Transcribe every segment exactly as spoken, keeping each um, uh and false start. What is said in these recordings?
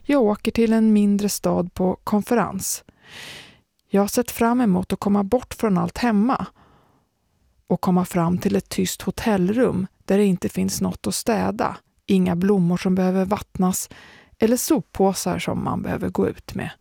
Jag åker till en mindre stad på konferens. Jag har sett fram emot att komma bort från allt hemma och komma fram till ett tyst hotellrum där det inte finns något att städa, inga blommor som behöver vattnas eller soppåsar som man behöver gå ut med.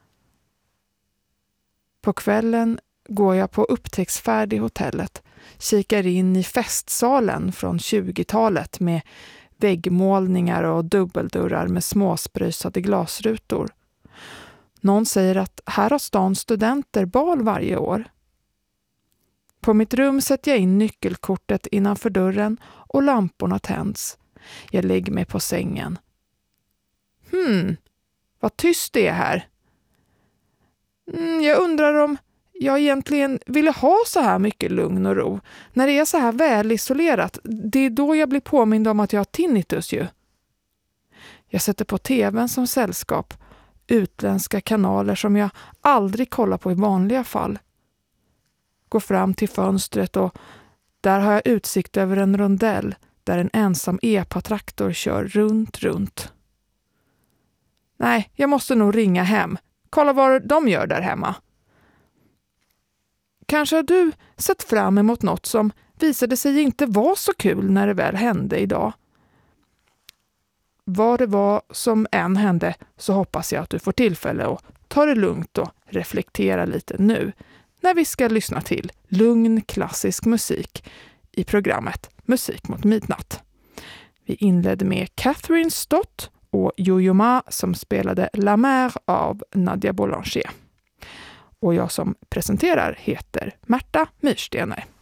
På kvällen går jag på upptäcktsfärd i hotellet, kikar in i festsalen från tjugotalet med väggmålningar och dubbeldörrar med småspröjsade glasrutor. Någon säger att här har stans studenter bal varje år. På mitt rum sätter jag in nyckelkortet innanför dörren och lamporna tänds. Jag lägger mig på sängen. Hmm, vad tyst det är här. Mm, jag undrar om jag egentligen ville ha så här mycket lugn och ro. När det är så här väl isolerat, det är då jag blir påmind om att jag har tinnitus ju. Jag sätter på tvn som sällskap, utländska kanaler som jag aldrig kollar på i vanliga fall. Går fram till fönstret och där har jag utsikt över en rondell där en ensam epatraktor kör runt, runt. Nej, jag måste nog ringa hem. Kolla vad de gör där hemma. Kanske har du sett fram emot något som visade sig inte vara så kul när det väl hände idag. Vad det var som än hände så hoppas jag att du får tillfälle att ta det lugnt och reflektera lite nu när vi ska lyssna till lugn klassisk musik i programmet Musik mot midnatt. Vi inledde med Catherine Stott och Yo-Yo Ma som spelade La Mer av Nadia Boulanger. Och jag som presenterar heter Märta Myrstener.